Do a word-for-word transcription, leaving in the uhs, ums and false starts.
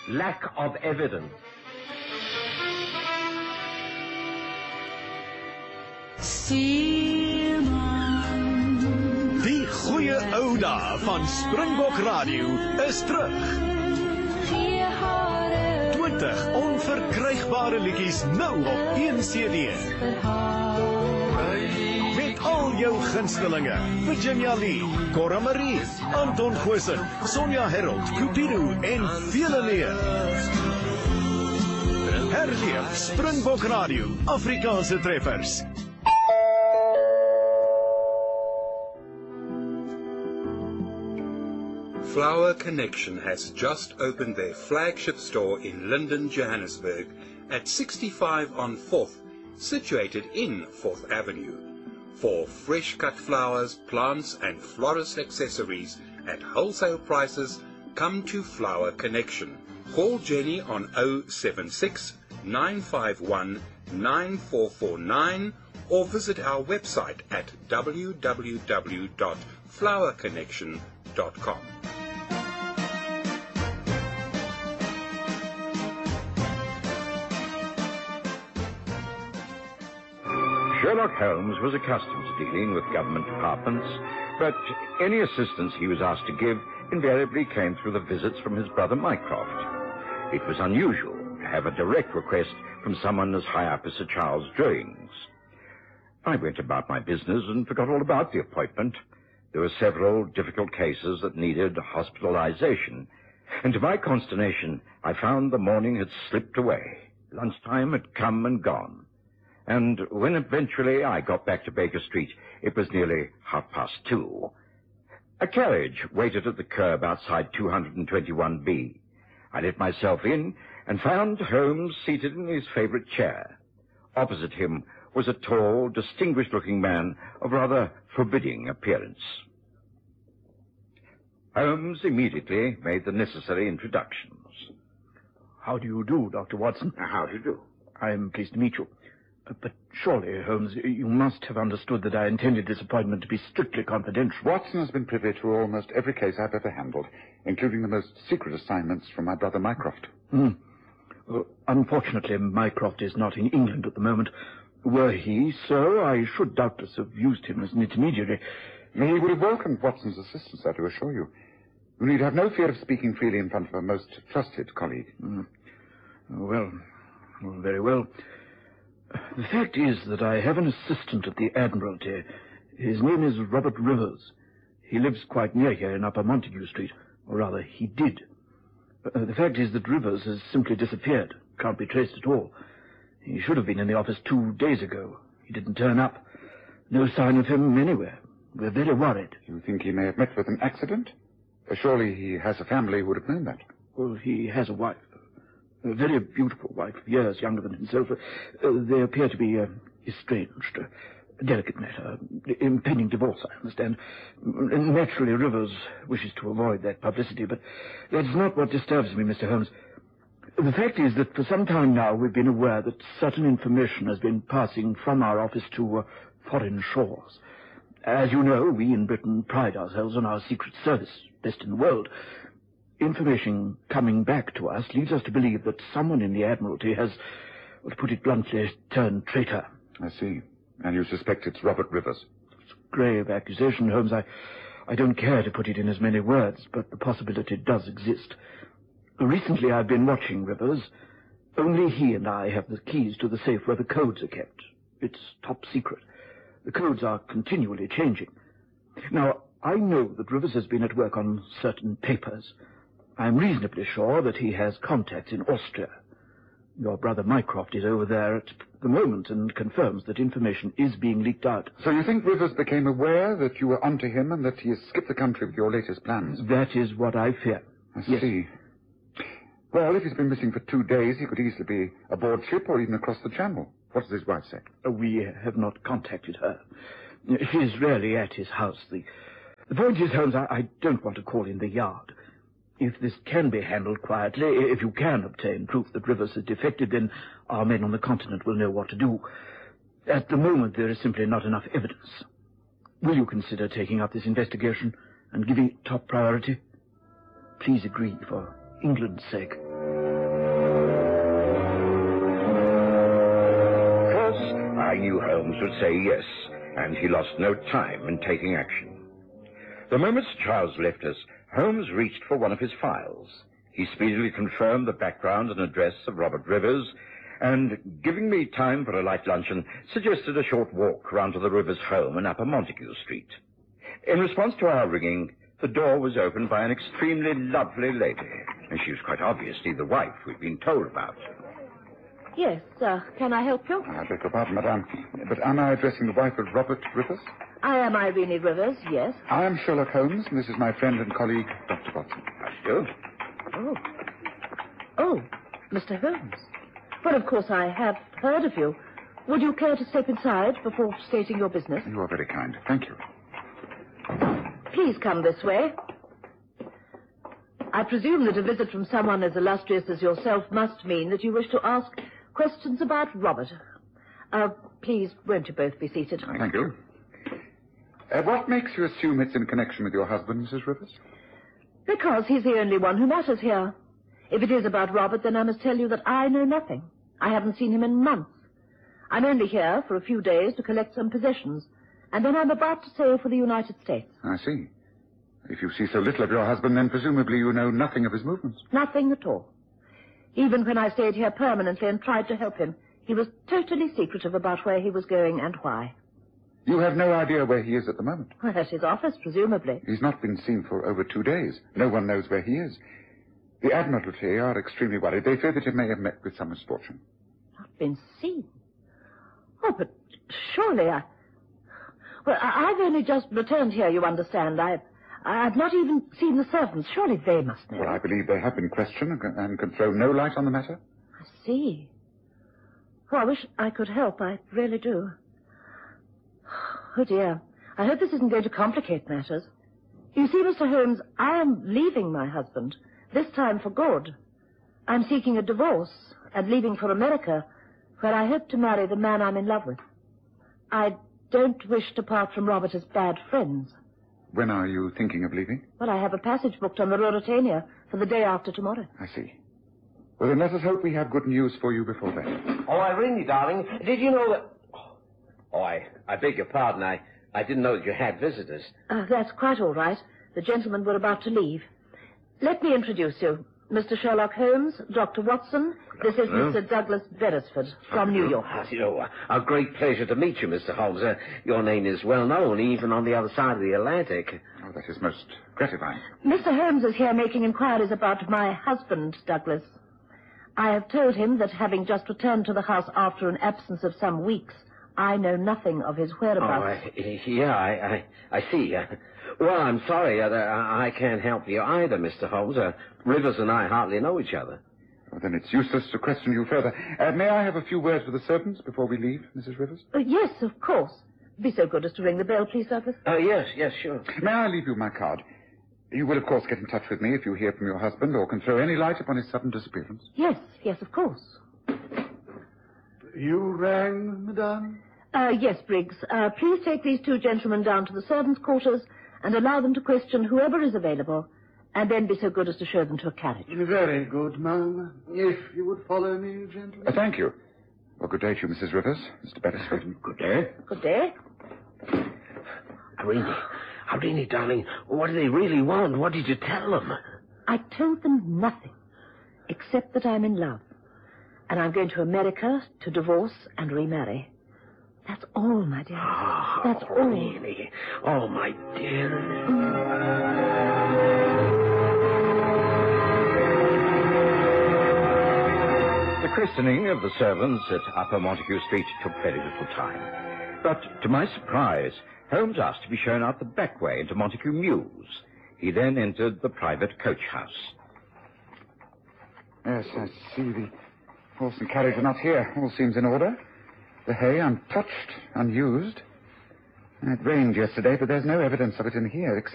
lack of evidence. Die goeie ou dae van Springbok Radio is terug. twintig onverkrygbare liedjies nou op een C D. Met al jou gunstelinge, Virginia Lee, Cora Marie, Anton Goosen, Sonja Herold, Cupido en vele meer. Herleef Springbok Radio, Afrikaanse treffers. Flower Connection has just opened their flagship store in Linden, Johannesburg at sixty-five on fourth, situated in fourth Avenue. For fresh cut flowers, plants and florist accessories at wholesale prices, come to Flower Connection. Call Jenny on oh seven six, nine five one, nine four four nine or visit our website at w w w dot flower connection dot com. Sherlock Holmes was accustomed to dealing with government departments, but any assistance he was asked to give invariably came through the visits from his brother Mycroft. It was unusual to have a direct request from someone as high up as Sir Charles Drowings. I went about my business and forgot all about the appointment. There were several difficult cases that needed hospitalization, and to my consternation, I found the morning had slipped away. Lunchtime had come and gone. And when eventually I got back to Baker Street, it was nearly half past two. A carriage waited at the curb outside two twenty-one B. I let myself in and found Holmes seated in his favorite chair. Opposite him was a tall, distinguished-looking man of rather forbidding appearance. Holmes immediately made the necessary introductions. How do you do, Doctor Watson? How do you do? I am pleased to meet you. But surely, Holmes, you must have understood that I intended this appointment to be strictly confidential. Watson has been privy to almost every case I've ever handled, including the most secret assignments from my brother Mycroft. Hmm. Well, unfortunately, Mycroft is not in England at the moment. Were he so, I should doubtless have used him as an intermediary. He would have welcomed Watson's assistance, I do assure you. You need have no fear of speaking freely in front of a most trusted colleague. Mm. Well, well, very well. The fact is that I have an assistant at the Admiralty. His name is Robert Rivers. He lives quite near here in Upper Montague Street, or rather, he did. Uh, the fact is that Rivers has simply disappeared, can't be traced at all. He should have been in the office two days ago. He didn't turn up. No sign of him anywhere. We're very worried. You think he may have met with an accident? Uh, surely he has a family who would have known that. Well, he has a wife. A very beautiful wife, years younger than himself. Uh, they appear to be uh, estranged. A delicate matter. Impending divorce, I understand. Naturally, Rivers wishes to avoid that publicity, but that's not what disturbs me, Mister Holmes. The fact is that for some time now we've been aware that certain information has been passing from our office to uh, foreign shores. As you know, we in Britain pride ourselves on our secret service, best in the world. Information coming back to us leads us to believe that someone in the Admiralty has, well, to put it bluntly, turned traitor. I see. And you suspect it's Robert Rivers? It's a grave accusation, Holmes. I, I don't care to put it in as many words, but the possibility does exist. Recently I've been watching Rivers. Only he and I have the keys to the safe where the codes are kept. It's top secret. The codes are continually changing. Now, I know that Rivers has been at work on certain papers. I'm reasonably sure that he has contacts in Austria. Your brother Mycroft is over there at the moment and confirms that information is being leaked out. So you think Rivers became aware that you were onto him and that he has skipped the country with your latest plans? That is what I fear. I Yes. see. Well, if he's been missing for two days, he could easily be aboard ship or even across the channel. What does his wife say? We have not contacted her. She's rarely at his house. The, the point is, Holmes, I, I don't want to call in the yard. If this can be handled quietly, if you can obtain proof that Rivers has defected, then our men on the continent will know what to do. At the moment, there is simply not enough evidence. Will you consider taking up this investigation and giving it top priority? Please agree for England's sake. I knew Holmes would say yes, and he lost no time in taking action. The moment Sir Charles left us, Holmes reached for one of his files. He speedily confirmed the background and address of Robert Rivers, and, giving me time for a light luncheon, suggested a short walk round to the Rivers home in Upper Montague Street. In response to our ringing, the door was opened by an extremely lovely lady, and she was quite obviously the wife we'd been told about. Yes, uh, can I help you? I beg your pardon, madame, but am I addressing the wife of Robert Rivers? I am Irene Rivers, yes. I am Sherlock Holmes, and this is my friend and colleague, Doctor Watson. I do. Oh. Oh, Mister Holmes. Well, of course, I have heard of you. Would you care to step inside before stating your business? You are very kind. Thank you. Please come this way. I presume that a visit from someone as illustrious as yourself must mean that you wish to ask questions about Robert. Uh, please, won't you both be seated? Thank you. Uh, what makes you assume it's in connection with your husband, Missus Rivers? Because he's the only one who matters here. If it is about Robert, then I must tell you that I know nothing. I haven't seen him in months. I'm only here for a few days to collect some possessions, and then I'm about to sail for the United States. I see. If you see so little of your husband, then presumably you know nothing of his movements. Nothing at all. Even when I stayed here permanently and tried to help him, he was totally secretive about where he was going and why. You have no idea where he is at the moment? Well, at his office, presumably. He's not been seen for over two days. No one knows where he is. The Admiralty are extremely worried. They fear that he may have met with some misfortune. Not been seen? Oh, but surely I... Well, I- I've only just returned here, you understand. I... I've not even seen the servants. Surely they must know. Well, I believe they have been questioned and can, and can throw no light on the matter. I see. Oh, I wish I could help. I really do. Oh, dear. I hope this isn't going to complicate matters. You see, Mister Holmes, I am leaving my husband, this time for good. I'm seeking a divorce and leaving for America, where I hope to marry the man I'm in love with. I don't wish to part from Robert as bad friends. When are you thinking of leaving? Well, I have a passage booked on the Ruritania for the day after tomorrow. I see. Well, then let us hope we have good news for you before then. Oh, Irene, darling, did you know that... Oh, I, I beg your pardon. I, I didn't know that you had visitors. Uh, that's quite all right. The gentlemen were about to leave. Let me introduce you. Mister Sherlock Holmes, Doctor Watson. This is Mister Douglas Beresford from New York. Uh, you know, a great pleasure to meet you, Mister Holmes. Uh, your name is well known, even on the other side of the Atlantic. Oh, that is most gratifying. Mister Holmes is here making inquiries about my husband, Douglas. I have told him that having just returned to the house after an absence of some weeks, I know nothing of his whereabouts. Oh, I, yeah, I, I, I see. Uh, well, I'm sorry. Uh, I can't help you either, Mister Holmes. Uh, Rivers and I hardly know each other. Well, then it's useless to question you further. Uh, may I have a few words with the servants before we leave, Missus Rivers? Uh, yes, of course. Be so good as to ring the bell, please, Douglas. Uh, yes, yes, sure. May I leave you my card? You will, of course, get in touch with me if you hear from your husband or can throw any light upon his sudden disappearance. Yes, yes, of course. You rang, madame? Uh, yes, Briggs. Uh, please take these two gentlemen down to the servants' quarters and allow them to question whoever is available, and then be so good as to show them to a carriage. Very good, ma'am. If you would follow me, gentlemen. Uh, thank you. Well, good day to you, Missus Rivers, Mister Beresford. Good day. Good day. Irene, Irene, darling, what do they really want? What did you tell them? I told them nothing, except that I'm in love, and I'm going to America to divorce and remarry. That's all, my dear. Oh, That's all. Really? Oh, my dear. The christening of the servants at Upper Montague Street took very little time. But, to my surprise, Holmes asked to be shown out the back way into Montague Mews. He then entered the private coach house. Yes, I see. The horse and carriage are not here. All seems in order. The hay untouched, unused. It rained yesterday, but there's no evidence of it in here, except